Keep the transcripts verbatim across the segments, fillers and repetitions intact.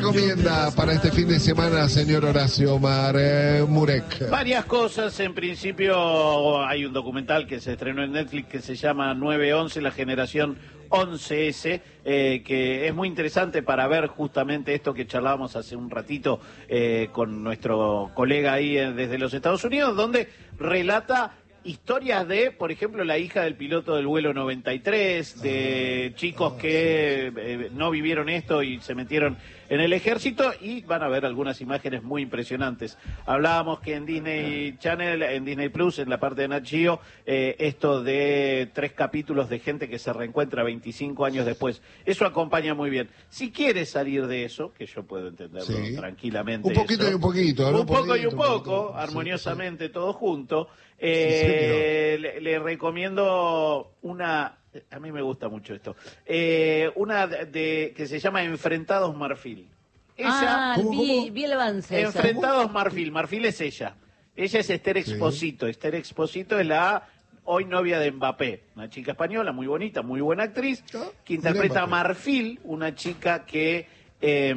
recomienda para este fin de semana, señor Horacio Omar eh, Murek? Varias cosas. En principio hay un documental que se estrenó en Netflix que se llama nueve once, la generación once ese, eh, que es muy interesante para ver justamente esto que charlábamos hace un ratito eh, con nuestro colega ahí eh, desde los Estados Unidos, donde relata historias de, por ejemplo, la hija del piloto del vuelo noventa y tres, de chicos que eh, no vivieron esto y se metieron en el ejército, y van a ver algunas imágenes muy impresionantes. Hablábamos que en Disney Channel, en Disney Plus, en la parte de Nat Geo, eh, esto de tres capítulos de gente que se reencuentra veinticinco años después, eso acompaña muy bien. Si quieres salir de eso, que yo puedo entenderlo sí. tranquilamente. Un poquito eso, y un poquito, ¿no? Un poco y un poquito, poco, un poquito. armoniosamente, sí, todo junto. Sí, Eh, le, le recomiendo una, a mí me gusta mucho esto, eh, una de, de que se llama Enfrentados Marfil. Ella, ah, ¿cómo, vi, cómo? vi el avance. Enfrentados ¿Cómo? Marfil, Marfil es ella. Ella es Esther Sí. Exposito. Esther Exposito es la hoy novia de Mbappé, una chica española muy bonita, muy buena actriz, que interpreta a Marfil, una chica que eh,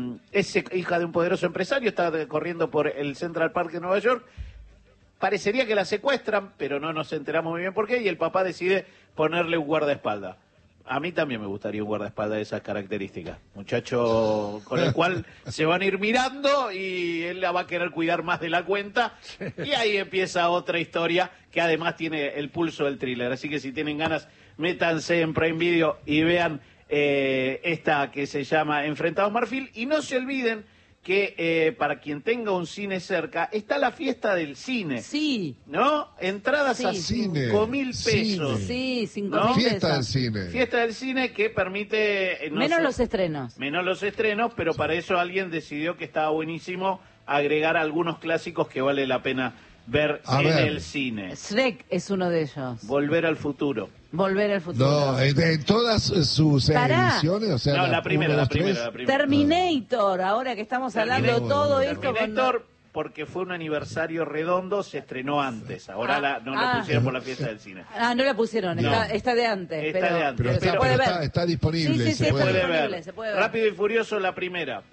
es hija de un poderoso empresario, está corriendo por el Central Park de Nueva York. Parecería que la secuestran, pero no nos enteramos muy bien por qué, y el papá decide ponerle un guardaespaldas. A mí también me gustaría un guardaespaldas de esas características. Muchacho con el cual se van a ir mirando y él la va a querer cuidar más de la cuenta. Y ahí empieza otra historia que además tiene el pulso del thriller. Así que si tienen ganas, métanse en Prime Video y vean eh, esta que se llama Enfrentados Marfil. Y no se olviden que eh, para quien tenga un cine cerca, está la fiesta del cine. Sí. ¿No? Entradas Sí. a cinco mil pesos. Cine. Sí, cinco ¿No? mil Fiesta del pesos. cine. Fiesta del cine que permite... eh, no Menos sé, los estrenos. menos los estrenos, pero para eso alguien decidió que estaba buenísimo agregar algunos clásicos que vale la pena ver A en ver. el cine. Shrek es uno de ellos. Volver al futuro. Volver al futuro. No, en, en todas sus eh, Pará. ediciones, o sea, No, la primera, uno, la dos, primera, tres. la primera. Terminator, ahora que estamos hablando de Terminator. todo esto. con- Terminator, porque fue un aniversario redondo, se estrenó antes. Ahora Ah, la, no ah. lo pusieron por la fiesta del cine. Ah, no la pusieron, No. está, está de antes. Está pero, de antes, Pero, pero está, se puede pero ver. está, está disponible. Sí, sí, y sí, se Se está puede puede disponible, ver. se puede ver. Rápido y Furioso, la primera.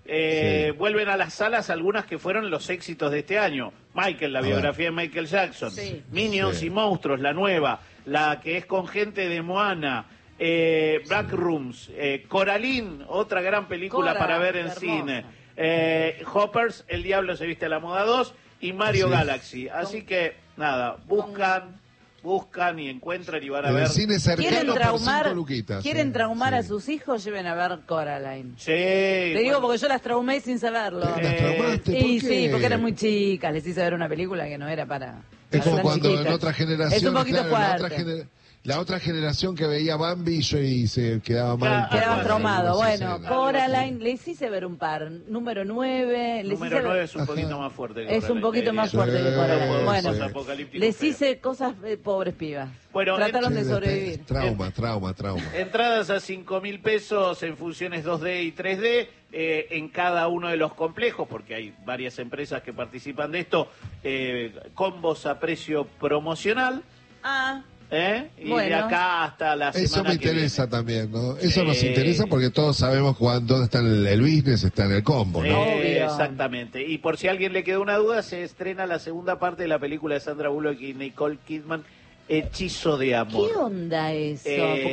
Eh, Sí. Vuelven a las salas algunas que fueron los éxitos de este año. Michael, la A biografía de Michael Jackson. Sí. Minions Sí. y Monstruos, la nueva. La que es con gente de Moana. Eh, Backrooms. Eh, Coraline, otra gran película Cora, para ver en hermosa. cine. Eh, Hoppers, El Diablo se viste a la moda dos. Y Mario Sí. Galaxy. Así que, nada, buscan, buscan y encuentran y van a En ver. el cine ¿Quieren cercano por traumar, cinco luquitas. ¿quieren eh. traumar Sí. a sus hijos? Lleven a ver Coraline. Sí. Te digo bueno. porque yo las traumé sin saberlo. ¿Las Eh, traumaste? ¿Por Y qué? sí, porque eran muy chicas, les hice ver una película que no era para... Es para como tan cuando chiquitas. en otra generación, Es un poquito claro, la, otra fuerte. gener- la otra generación que veía Bambi y, y se quedaba mal. Claro, Quedabas algo traumado. así, Bueno, sí, sí. Coraline, les hice ver un par. Número nueve. Les Número hice ver- nueve es un Ajá. poquito más fuerte que Es un Coraline, poquito más te diría. fuerte que Sí, Coraline. sí. Bueno, Apocalíptico les feo. hice cosas, eh, pobres pibas. Bueno, Trataron Sí, de de- sobrevivir. Trauma, trauma, trauma. Entradas a cinco mil pesos en funciones dos D y tres D eh, en cada uno de los complejos, porque hay varias empresas que participan de esto, eh, combos a precio promocional, Ah, ¿eh? Y de Bueno. acá hasta la semana Eso me que interesa viene. también, ¿no? Eso Sí. nos interesa porque todos sabemos cuándo, dónde está el, el business, está en el combo, ¿no? Eh, Obvio. exactamente. Y por si a alguien le quedó una duda, se estrena la segunda parte de la película de Sandra Bullock y Nicole Kidman, Hechizo de Amor. ¿qué onda eso? Eh,